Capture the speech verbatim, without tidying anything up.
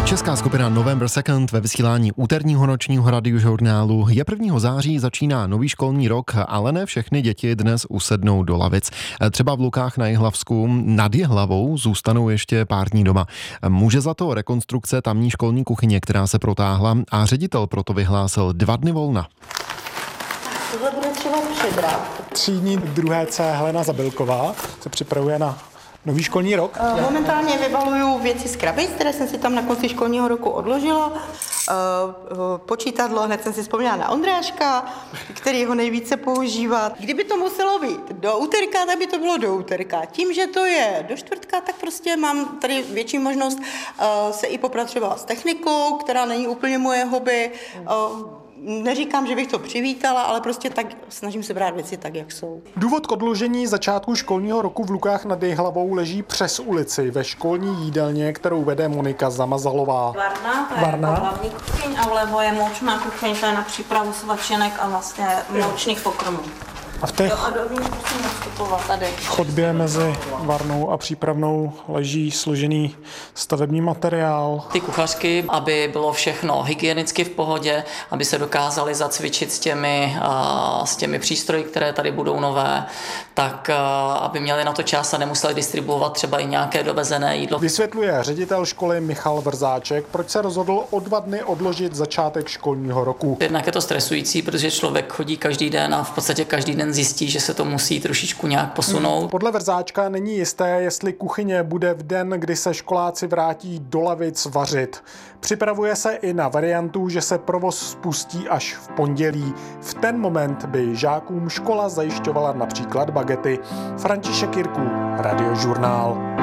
Česká skupina November Second ve vysílání úterního nočního radiožurnálu. Je prvního září, začíná nový školní rok, ale ne všechny děti dnes usednou do lavic. Třeba v Lukách na Jihlavsku nad Jihlavou zůstanou ještě pár dní doma. Může za to rekonstrukce tamní školní kuchyně, která se protáhla, a ředitel proto vyhlásil dva dny volna. Tohle bude třeba přibrat. Třídní druhé C Helena Zabilková se připravuje na nový školní rok. Momentálně vybaluju věci z krabic, které jsem si tam na konci školního roku odložila. Počítadlo, hned jsem si vzpomněla na Ondráška, který ho nejvíce používá. Kdyby to muselo být do úterka, tak by to bylo do úterka. Tím, že to je do čtvrtka, tak prostě mám tady větší možnost se i poprat třeba s technikou, která není úplně moje hobby. Neříkám, že bych to přivítala, ale prostě tak snažím se brát věci tak, jak jsou. Důvod k odložení začátku školního roku v Lukách nad Jihlavou leží přes ulici ve školní jídelně, kterou vede Monika Zamazalová. Varna, to je Varna. hlavní kuchyň, a vlevo je moučná kuchyň, to je na přípravu svačinek a vlastně moučných pokrmů. A v té Jo, a dovnitř musím nastupovat tady. chodbě mezi varnou a přípravnou leží složený stavební materiál. Ty kuchařky, aby bylo všechno hygienicky v pohodě, aby se dokázali zacvičit s těmi, a, s těmi přístroji, které tady budou nové, tak a, aby měli na to čas a nemuseli distribuovat třeba i nějaké dovezené jídlo. Vysvětluje ředitel školy Michal Vrzáček, proč se rozhodl o dva dny odložit začátek školního roku. Jednak je to stresující, protože člověk chodí každý den a v podstatě každý den zjistí, že se to musí trošičku nějak posunout. Podle Vrzáčka není jisté, jestli kuchyně bude v den, kdy se školáci vrátí do lavic, vařit. Připravuje se i na variantu, že se provoz spustí až v pondělí. V ten moment by žákům škola zajišťovala například bagety. František Jirků, Radiožurnál.